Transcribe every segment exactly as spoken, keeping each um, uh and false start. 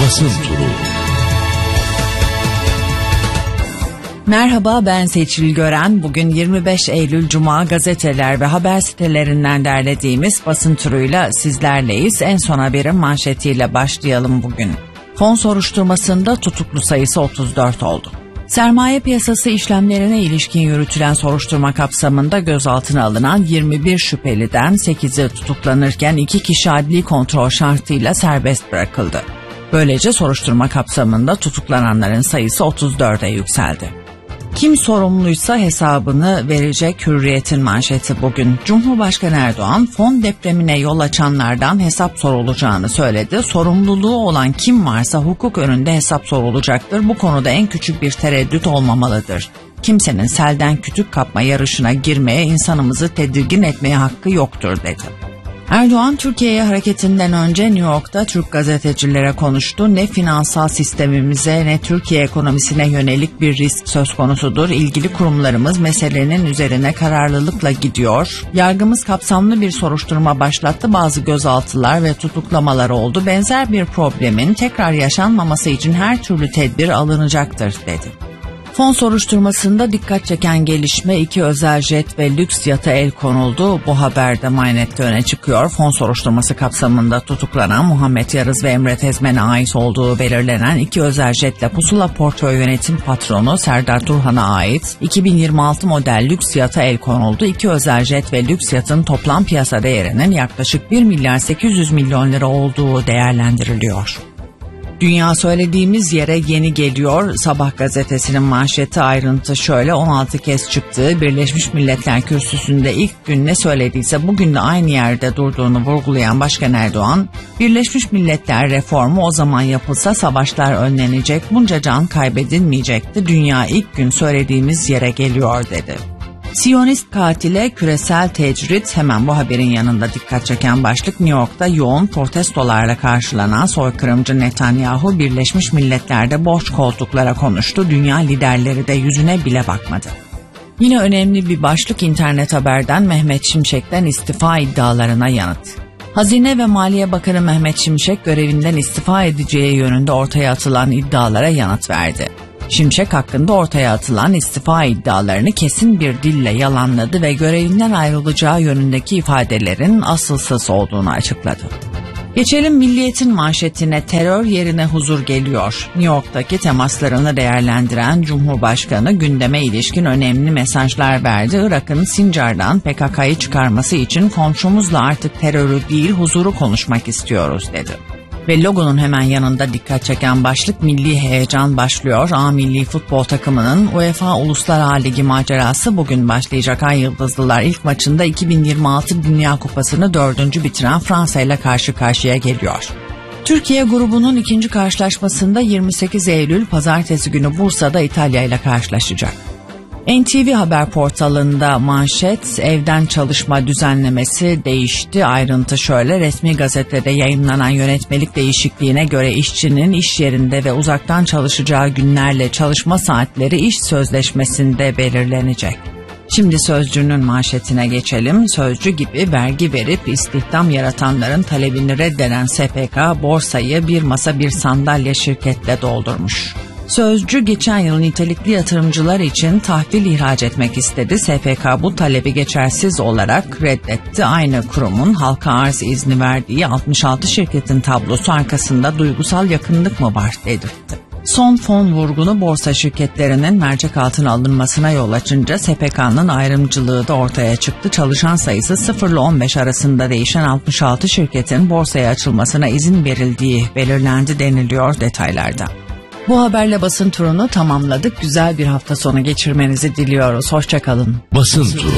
Basın Turu. Merhaba, ben Seçil Gören. Bugün yirmi beş Eylül Cuma, gazeteler ve haber sitelerinden derlediğimiz basın turuyla sizlerleyiz. En son haberin manşetiyle başlayalım bugün. Fon soruşturmasında tutuklu sayısı otuz dört oldu. Sermaye piyasası işlemlerine ilişkin yürütülen soruşturma kapsamında gözaltına alınan yirmi bir şüpheliden sekizi tutuklanırken iki kişi adli kontrol şartıyla serbest bırakıldı. Böylece soruşturma kapsamında tutuklananların sayısı otuz dörde yükseldi. Kim sorumluysa hesabını verecek Hürriyet'in manşeti bugün. Cumhurbaşkanı Erdoğan, fon depremine yol açanlardan hesap sorulacağını söyledi. Sorumluluğu olan kim varsa hukuk önünde hesap sorulacaktır. Bu konuda en küçük bir tereddüt olmamalıdır. Kimsenin selden kütük kapma yarışına girmeye, insanımızı tedirgin etmeye hakkı yoktur dedi. Erdoğan, Türkiye'ye hareketinden önce New York'ta Türk gazetecilere konuştu. Ne finansal sistemimize ne Türkiye ekonomisine yönelik bir risk söz konusudur. İlgili kurumlarımız meselenin üzerine kararlılıkla gidiyor. Yargımız kapsamlı bir soruşturma başlattı. Bazı gözaltılar ve tutuklamalar oldu. Benzer bir problemin tekrar yaşanmaması için her türlü tedbir alınacaktır dedi. Fon soruşturmasında dikkat çeken gelişme, iki özel jet ve lüks yata el konuldu. Bu haberde manşette öne çıkıyor. Fon soruşturması kapsamında tutuklanan Muhammed Yarız ve Emre Tezmen'e ait olduğu belirlenen iki özel jetle Pusula Portföy Yönetim Patronu Serdar Turhan'a ait iki bin yirmi altı model lüks yata el konuldu. İki özel jet ve lüks yatın toplam piyasa değerinin yaklaşık bir milyar sekiz yüz milyon lira olduğu değerlendiriliyor. Dünya söylediğimiz yere yeni geliyor. Sabah gazetesinin manşeti, ayrıntı şöyle: on altı kez çıktığı Birleşmiş Milletler Kürsüsü'nde ilk gün ne söylediyse bugün de aynı yerde durduğunu vurgulayan Başkan Erdoğan, Birleşmiş Milletler reformu o zaman yapılsa savaşlar önlenecek, bunca can kaybedilmeyecekti. Dünya ilk gün söylediğimiz yere geliyor dedi. Siyonist katile küresel tecrit, hemen bu haberin yanında dikkat çeken başlık. New York'ta yoğun protestolarla karşılanan soykırımcı Netanyahu Birleşmiş Milletler'de boş koltuklara konuştu. Dünya liderleri de yüzüne bile bakmadı. Yine önemli bir başlık internet haberden, Mehmet Şimşek'ten istifa iddialarına yanıt. Hazine ve Maliye Bakanı Mehmet Şimşek görevinden istifa edeceği yönünde ortaya atılan iddialara yanıt verdi. Şimşek hakkında ortaya atılan istifa iddialarını kesin bir dille yalanladı ve görevinden ayrılacağı yönündeki ifadelerin asılsız olduğunu açıkladı. Geçelim Milliyet'in manşetine. Terör yerine huzur geliyor. New York'taki temaslarını değerlendiren Cumhurbaşkanı gündeme ilişkin önemli mesajlar verdi. Irak'ın Sincar'dan P K K'yı çıkarması için komşumuzla artık terörü değil huzuru konuşmak istiyoruz dedi. Ve logonun hemen yanında dikkat çeken başlık, milli heyecan başlıyor. A milli futbol takımının UEFA Uluslar Ligi macerası bugün başlayacak. Ay Yıldızlılar ilk maçında iki bin yirmi altı Dünya Kupası'nı dördüncü bitiren Fransa ile karşı karşıya geliyor. Türkiye grubunun ikinci karşılaşmasında yirmi sekiz Eylül Pazartesi günü Bursa'da İtalya ile karşılaşacak. N T V Haber portalında manşet, evden çalışma düzenlemesi değişti. Ayrıntı şöyle: resmi gazetede yayınlanan yönetmelik değişikliğine göre işçinin iş yerinde ve uzaktan çalışacağı günlerle çalışma saatleri iş sözleşmesinde belirlenecek. Şimdi Sözcü'nün manşetine geçelim. Sözcü gibi vergi verip istihdam yaratanların talebini reddeden S P K borsayı bir masa bir sandalye şirketle doldurmuş. Sözcü geçen yıl nitelikli yatırımcılar için tahvil ihraç etmek istedi. S P K bu talebi geçersiz olarak reddetti. Aynı kurumun halka arz izni verdiği altmış altı şirketin tablosu arkasında duygusal yakınlık mı var dedirtti. Son fon vurgunu borsa şirketlerinin mercek altına alınmasına yol açınca S P K'nın ayrımcılığı da ortaya çıktı. Çalışan sayısı sıfır ile on beş arasında değişen altmış altı şirketin borsaya açılmasına izin verildiği belirlendi deniliyor detaylarda. Bu haberle basın turunu tamamladık. Güzel bir hafta sonu geçirmenizi diliyoruz. Hoşçakalın. Basın turu.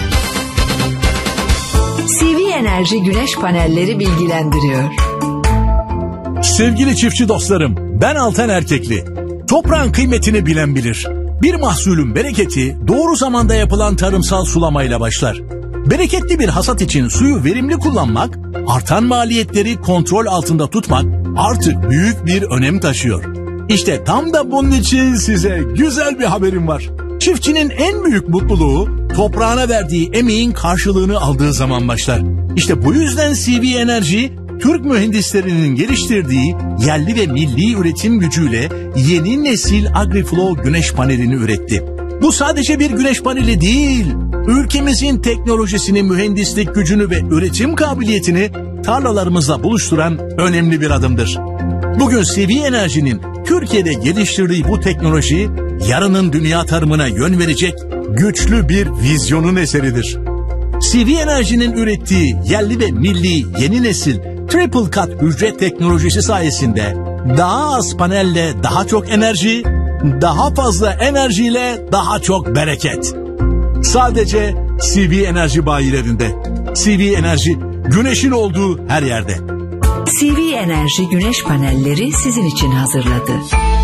C V Enerji Güneş Panelleri bilgilendiriyor. Sevgili çiftçi dostlarım, ben Altan Erkekli. Toprağın kıymetini bilen bilir. Bir mahsulün bereketi doğru zamanda yapılan tarımsal sulamayla başlar. Bereketli bir hasat için suyu verimli kullanmak, artan maliyetleri kontrol altında tutmak artık büyük bir önem taşıyor. İşte tam da bunun için size güzel bir haberim var. Çiftçinin en büyük mutluluğu toprağına verdiği emeğin karşılığını aldığı zaman başlar. İşte bu yüzden C V Enerji Türk mühendislerinin geliştirdiği yerli ve milli üretim gücüyle yeni nesil AgriFlow güneş panelini üretti. Bu sadece bir güneş paneli değil, ülkemizin teknolojisini, mühendislik gücünü ve üretim kabiliyetini tarlalarımızla buluşturan önemli bir adımdır. Bugün C V Enerji'nin Türkiye'de geliştirdiği bu teknoloji, yarının dünya tarımına yön verecek güçlü bir vizyonun eseridir. C V Enerji'nin ürettiği yerli ve milli yeni nesil Triple Cut hücre teknolojisi sayesinde daha az panelle daha çok enerji, daha fazla enerjiyle daha çok bereket. Sadece C V Enerji bayilerinde. C V Enerji, güneşin olduğu her yerde. C V Enerji güneş panelleri sizin için hazırladı.